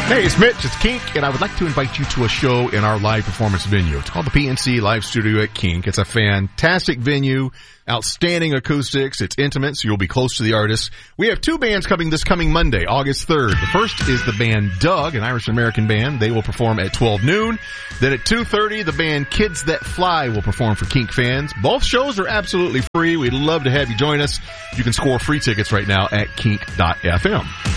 Hey, it's Mitch. It's Kink, and I would like to invite you to a show in our live performance venue. It's called the PNC Live Studio at Kink. It's a fantastic venue, outstanding acoustics. It's intimate, so you'll be close to the artists. We have two bands coming this coming Monday, August 3rd. The first is the band Doug, an Irish-American band. They will perform at 12 noon. Then at 2:30, the band Kids That Fly will perform for Kink fans. Both shows are absolutely free. We'd love to have you join us. You can score free tickets right now at kink.fm.